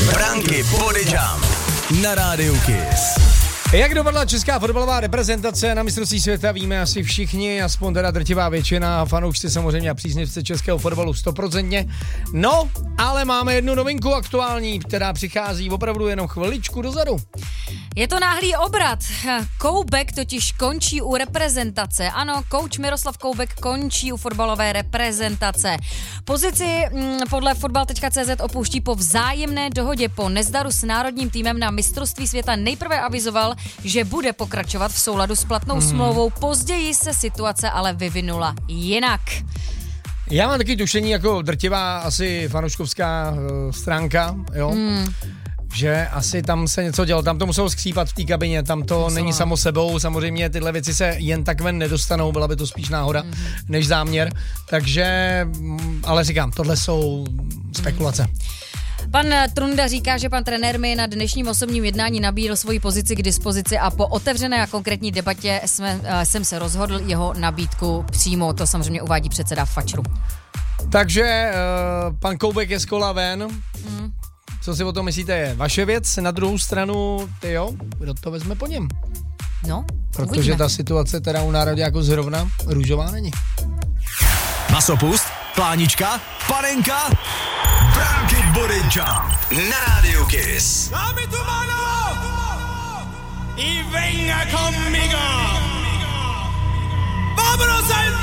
Branky Body Jump na rádiu Kiss. Jak dopadla česká fotbalová reprezentace na mistrovství světa, víme asi všichni, aspoň teda drtivá většina, fanoušci samozřejmě a příznivci českého fotbalu 100%. No, ale máme jednu novinku aktuální, která přichází opravdu jenom chviličku dozadu. Je to náhlý obrat. Koubek totiž končí u reprezentace. Ano, kouč Miroslav Koubek končí u fotbalové reprezentace. Pozici podle fotbal.cz opouští po vzájemné dohodě. Po nezdaru s národním týmem na mistrovství světa nejprve avizoval, že bude pokračovat v souladu s platnou smlouvou. Později se situace ale vyvinula jinak. Já mám taky tušení jako drtivá asi fanouškovská stránka, jo? Že asi tam se něco dělo, tam to muselo skřípat v té kabině, tam to není samo sebou, samozřejmě tyhle věci se jen tak ven nedostanou, byla by to spíš náhoda než záměr, takže, ale říkám, tohle jsou spekulace. Pan Trunda říká, že pan trenér mi na dnešním osobním jednání nabídl svoji pozici k dispozici a po otevřené a konkrétní debatě jsem se rozhodl jeho nabídku přijmout. To samozřejmě uvádí předseda Fačru. Takže pan Koubek je z kola ven. Co si o tom myslíte, je vaše věc? Na druhou stranu, kdo to vezme po něm? No, protože uvidíme. Ta situace teda u nároďáků zrovna růžová není. Masopust, plánička, panenka, Branky Body Jump na rádiu Kiss. Dame tu mano y venga conmigo. Vámonos al